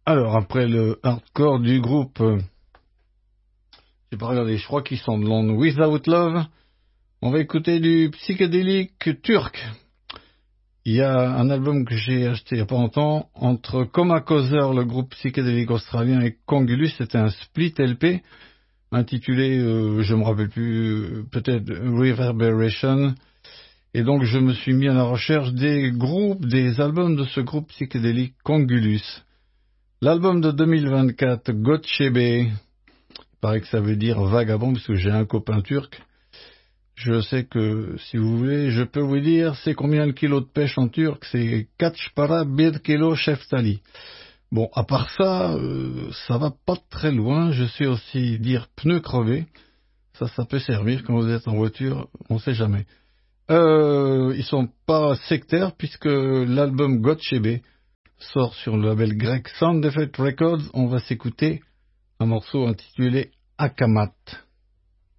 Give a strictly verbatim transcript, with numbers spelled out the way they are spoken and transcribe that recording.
Alors, après le hardcore du groupe, euh, j'ai pas regardé, je crois qu'ils sont de Londres, Without Love, on va écouter du psychédélique turc. Il y a un album que j'ai acheté il y a pas longtemps, entre Coma Causer, le groupe psychédélique australien, et Congulus, c'était un split L P, intitulé, euh, je me rappelle plus, euh, peut-être Reverberation. Et donc je me suis mis à la recherche des groupes, des albums de ce groupe psychédélique Congulus. L'album de deux mille vingt-quatre, Gökçebe, il paraît que ça veut dire vagabond, parce que j'ai un copain turc. Je sais que, si vous voulez, je peux vous dire, c'est combien le kilo de pêche en turc? C'est kaç para bir kilo şeftali. Bon, à part ça, euh, ça va pas très loin. Je sais aussi dire pneu crevé. Ça, ça peut servir quand vous êtes en voiture, on sait jamais. Euh, ils sont pas sectaires, puisque l'album Gökçebe sort sur le label grec Sound Effect Records. On va s'écouter un morceau intitulé Akamat.